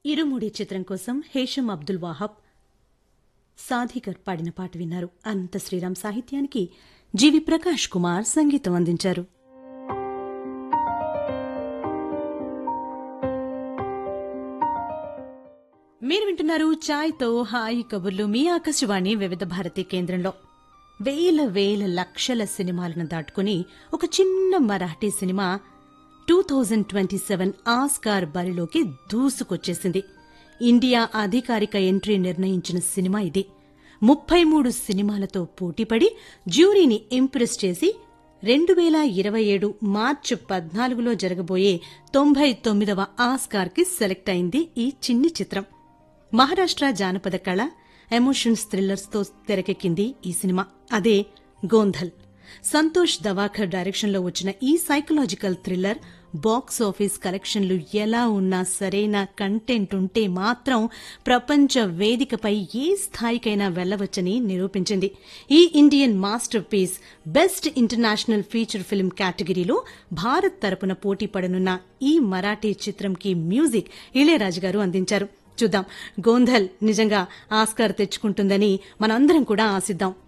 ఇరుముడి చిత్రం కోసం హేషం అబ్దుల్ వాహబ్ సాధికర్ పాడిన పాట విన్నారు. అనంత శ్రీరామ్ సాహిత్యానికి జీవి ప్రకాష్ కుమార్ సంగీతం అందించారు. మీరు వింటున్నారు ఛాయ్తో హాయి కబుర్లు మీ ఆకాశవాణి వివిధ భారతి కేంద్రంలో. వేల వేల లక్షల సినిమాలను దాటుకుని ఒక చిన్న మరాఠీ సినిమా 2027 ఆస్కార్ బరిలోకి దూసుకొచ్చేసింది. ఇండియా అధికారిక ఎంట్రీ నిర్ణయించిన సినిమా ఇది. 33 సినిమాలతో పోటీపడి జ్యూరీని ఇంప్రెస్ చేసి 2027 మార్చి 14లో జరగబోయే 99వ ఆస్కార్కి సెలెక్ట్ అయింది ఈ చిన్ని చిత్రం. మహారాష్ట్ర జానపద కళ, ఎమోషన్స్, థ్రిల్లర్స్ తో తెరకెక్కింది ఈ సినిమా. అదే గోంధల్. సంతోష్ దవాకర్ డైరెక్షన్లో వచ్చిన ఈ సైకలాజికల్ థ్రిల్లర్ బాక్స్ ఆఫీస్ కలెక్షన్లు ఎలా ఉన్నా సరైన కంటెంట్ ఉంటే మాత్రం ప్రపంచ వేదికపై ఏ స్థాయికైనా వెళ్లవచ్చని నిరూపించింది. ఈ Indian master piece best international feature film కేటగిరీలో భారత్ తరపున పోటీ పడనున్న ఈ మరాఠీ చిత్రంకి మ్యూజిక్ ఇళయరాజా గారు అందించారు. చూద్దాం, గోంధల్ నిజంగా ఆస్కార్ తెచ్చుకుంటుందని మనందరం కూడా ఆశిద్దాం.